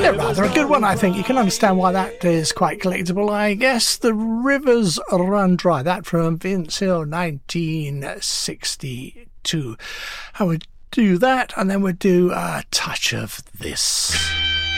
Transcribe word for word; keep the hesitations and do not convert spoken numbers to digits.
Yeah, rather a good one, I think. You can understand why that is quite collectible, I guess. The Rivers Run Dry. That from Vince Hill, nineteen sixty-two. I would do that, and then we'd do a touch of this.